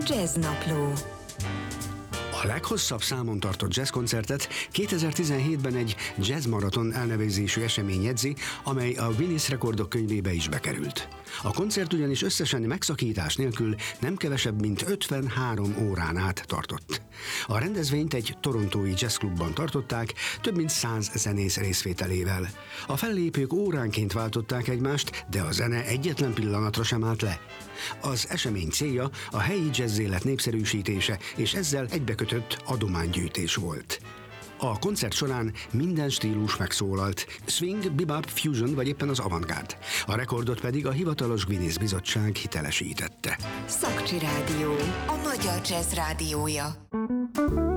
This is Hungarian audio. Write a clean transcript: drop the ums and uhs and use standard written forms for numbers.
Jazznapló. A leghosszabb számon tartott jazzkoncertet 2017-ben egy Jazz Marathon elnevezésű esemény jegyzi, amely a Guinness rekordok könyvébe is bekerült. A koncert ugyanis összesen megszakítás nélkül nem kevesebb, mint 53 órán át tartott. A rendezvényt egy torontói jazzklubban tartották, több mint 100 zenész részvételével. A fellépők óránként váltották egymást, de a zene egyetlen pillanatra sem állt le. Az esemény célja a helyi jazzélet népszerűsítése, és ezzel egybekötött adománygyűjtés volt. A koncert során minden stílus megszólalt, swing, bebop, fusion vagy éppen az avantgárd. A rekordot pedig a hivatalos Guinness bizottság hitelesítette. Szakcsi Rádió, a magyar jazz rádiója.